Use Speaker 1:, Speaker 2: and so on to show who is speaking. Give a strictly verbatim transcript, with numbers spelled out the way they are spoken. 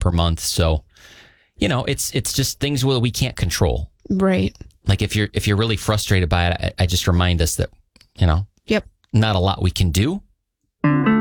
Speaker 1: per month. So, you know, it's it's just things that we can't control.
Speaker 2: Right.
Speaker 1: Like if you're if you're really frustrated by it, I, I just remind us that, you know,
Speaker 2: Yep.
Speaker 1: not a lot we can do.